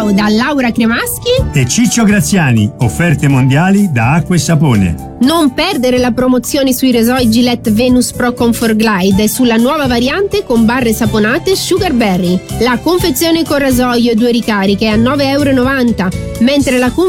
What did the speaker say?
Ciao da Laura Cremaschi e Ciccio Graziani, offerte mondiali da Acqua e Sapone. Non perdere la promozione sui rasoi Gillette Venus Pro Comfort Glide e sulla nuova variante con barre saponate Sugar Berry. La confezione con rasoio e 2 ricariche a €9,90, mentre la